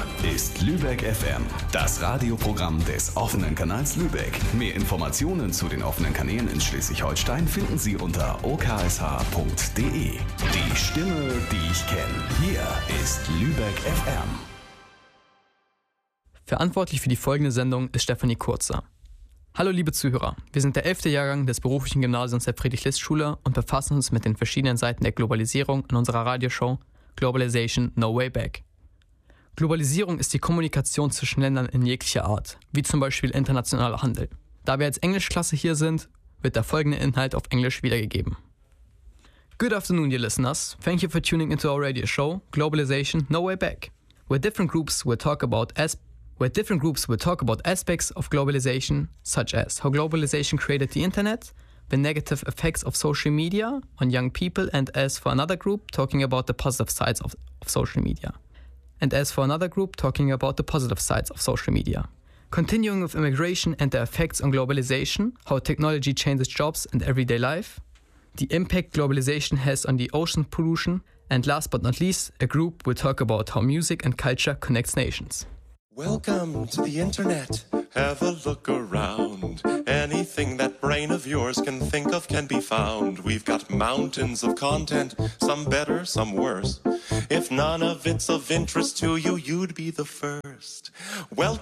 ist Lübeck FM, das Radioprogramm des offenen Kanals Lübeck. Mehr Informationen zu den offenen Kanälen in Schleswig-Holstein finden Sie unter oksh.de. Die Stimme, die ich kenne. Hier ist Lübeck FM. Verantwortlich für die folgende Sendung ist Stefanie Kurzer. Hallo liebe Zuhörer, wir sind der 11. Jahrgang des beruflichen Gymnasiums der Friedrich-List-Schule und befassen uns mit den verschiedenen Seiten der Globalisierung in unserer Radioshow Globalization No Way Back. Globalisierung ist die Kommunikation zwischen Ländern in jeglicher Art, wie zum Beispiel internationaler Handel. Da wir als Englischklasse hier sind, wird der folgende Inhalt auf Englisch wiedergegeben. Good afternoon, dear listeners. Thank you for tuning into our radio show, Globalization No Way Back, where different groups will talk about aspects of globalization, such as how globalization created the internet, the negative effects of social media on young people, and as for another group, talking about the positive sides of social media. Continuing with immigration and the effects on globalization, how technology changes jobs and everyday life, the impact globalization has on the ocean pollution, and last but not least, a group will talk about how music and culture connects nations. Welcome to the internet. Have a look around. Anything that brain of yours can think of can be found. We've got mountains of content, some better, some worse. If none of it's of interest to you, you'd be the first. Welcome